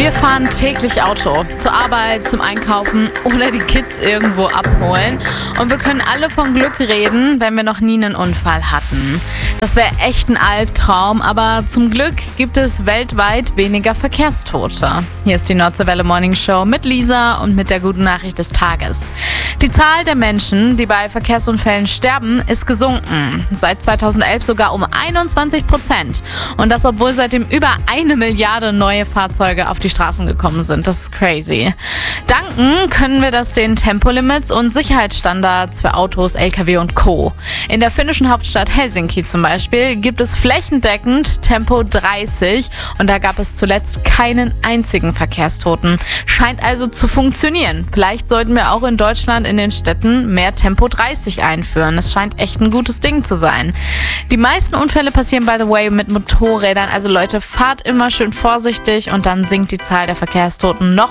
Wir fahren täglich Auto. Zur Arbeit, zum Einkaufen oder die Kids irgendwo abholen. Und wir können alle von Glück reden, wenn wir noch nie einen Unfall hatten. Das wäre echt ein Albtraum, aber zum Glück gibt es weltweit weniger Verkehrstote. Hier ist die Nordseewelle Morning Show mit Lisa und mit der guten Nachricht des Tages. Die Zahl der Menschen, die bei Verkehrsunfällen sterben, ist gesunken. Seit 2011 sogar um 21%. Und das, obwohl seitdem über 1 Milliarde neue Fahrzeuge auf die Straßen gekommen sind. Das ist crazy. Danken können wir das den Tempolimits und Sicherheitsstandards für Autos, LKW und Co. In der finnischen Hauptstadt Helsinki zum Beispiel gibt es flächendeckend Tempo 30 und da gab es zuletzt keinen einzigen Verkehrstoten. Scheint also zu funktionieren. Vielleicht sollten wir auch in Deutschland in den Städten mehr Tempo 30 einführen. Es scheint echt ein gutes Ding zu sein. Die meisten Unfälle passieren, by the way, mit Motorrädern. Also Leute, fahrt immer schön vorsichtig und dann sinkt die Zahl der Verkehrstoten noch